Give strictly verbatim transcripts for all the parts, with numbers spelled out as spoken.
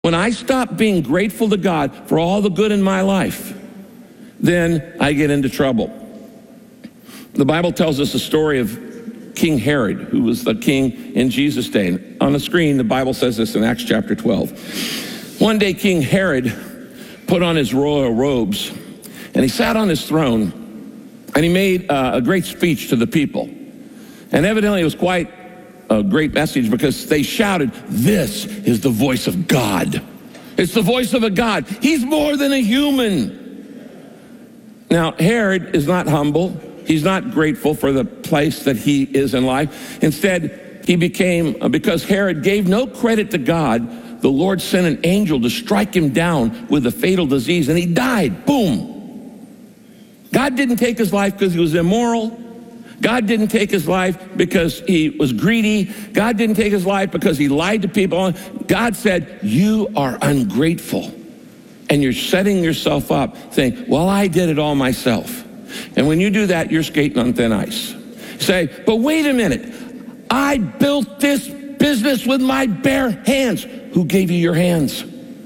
When I stop being grateful to God for all the good in my life, then I get into trouble. The Bible tells us a story of King Herod, who was the king in Jesus' day. And on the screen, the Bible says this in Acts chapter twelve. One day, King Herod put on his royal robes, and he sat on his throne, and he made uh, a great speech to the people. And evidently, it was quite a great message because they shouted, "This is the voice of God." It's the voice of a God. He's more than a human. Now, Herod is not humble. He's not grateful for the place that he is in life. Instead, he became, because Herod gave no credit to God, the Lord sent an angel to strike him down with a fatal disease, and he died. Boom. God didn't take his life because he was immoral. God didn't take his life because he was greedy. God didn't take his life because he lied to people. God said, you are ungrateful. And you're setting yourself up saying, well, I did it all myself. And when you do that, you're skating on thin ice. Say, but wait a minute. I built this business with my bare hands. Who gave you your hands?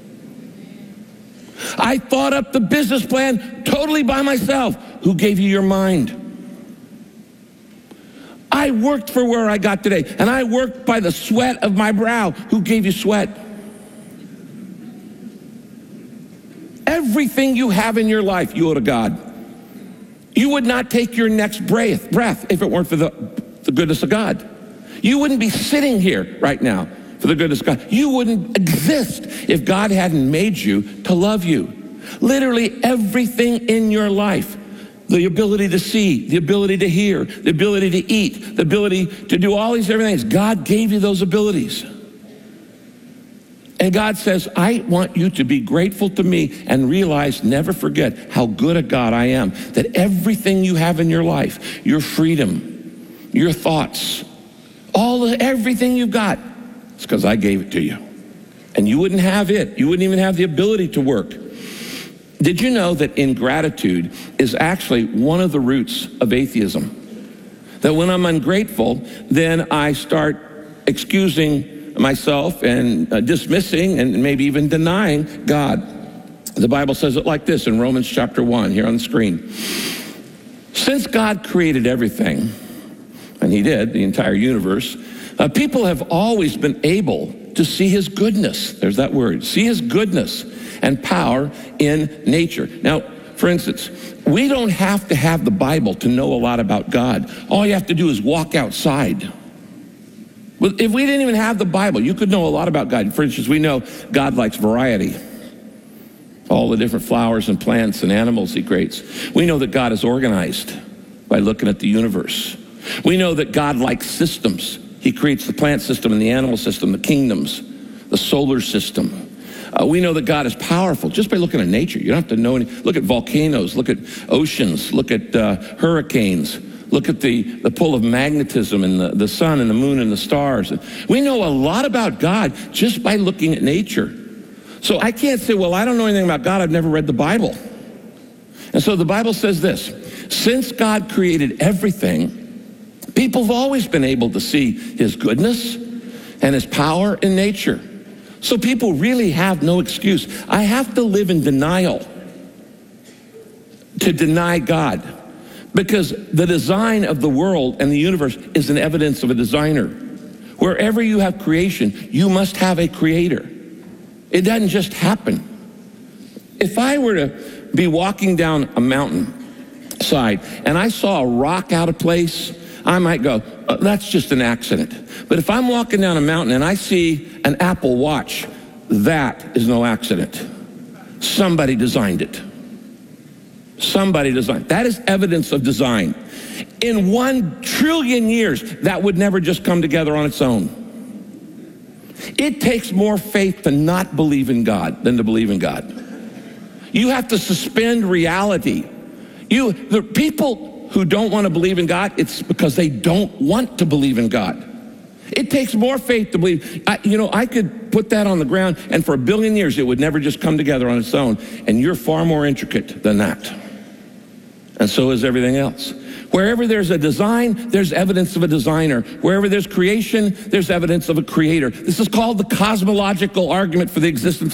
I thought up the business plan totally by myself. Who gave you your mind? I worked for where I got today, and I worked by the sweat of my brow. Who gave you sweat? Everything you have in your life, you owe to God. You would not take your next breath, breath if it weren't for the, the goodness of God. You wouldn't be sitting here right now for the goodness of God. You wouldn't exist if God hadn't made you to love you. Literally everything in your life. The ability to see, the ability to hear, the ability to eat, the ability to do all these different things. God gave you those abilities. And God says, I want you to be grateful to me and realize, never forget how good a God I am. That everything you have in your life, your freedom, your thoughts, all of everything you've got, it's because I gave it to you. And you wouldn't have it. You wouldn't even have the ability to work. Did you know that ingratitude is actually one of the roots of atheism? That when I'm ungrateful, then I start excusing myself and uh, dismissing and maybe even denying God. The Bible says it like this in Romans chapter one, here on the screen. Since God created everything, and he did, the entire universe, uh, people have always been able to see his goodness. There's that word, see his goodness and power in nature. Now, for instance, we don't have to have the Bible to know a lot about God. All you have to do is walk outside. If we didn't even have the Bible, you could know a lot about God. For instance, we know God likes variety. All the different flowers and plants and animals he creates. We know that God is organized by looking at the universe. We know that God likes systems. He creates the plant system and the animal system, the kingdoms, the solar system. Uh, we know that God is powerful just by looking at nature. You don't have to know any. Look at volcanoes, look at oceans, look at uh, hurricanes, look at the, the pull of magnetism and the, the sun and the moon and the stars. We know a lot about God just by looking at nature. So I can't say, well, I don't know anything about God. I've never read the Bible. And so the Bible says this, since God created everything, people have always been able to see his goodness and his power in nature. So people really have no excuse. I have to live in denial to deny God, because the design of the world and the universe is an evidence of a designer. Wherever you have creation, you must have a creator. It doesn't just happen. If I were to be walking down a mountain side and I saw a rock out of place, I might go, oh, that's just an accident. But if I'm walking down a mountain and I see an Apple Watch, that is no accident. Somebody designed it. Somebody designed. That is evidence of design. In one trillion years, that would never just come together on its own. It takes more faith to not believe in God than to believe in God. You have to suspend reality. You, the people who don't want to believe in God, it's because they don't want to believe in God. It takes more faith to believe. I, you know, I could put that on the ground, and for a billion years, it would never just come together on its own. And you're far more intricate than that. And so is everything else. Wherever there's a design, there's evidence of a designer. Wherever there's creation, there's evidence of a creator. This is called the cosmological argument for the existence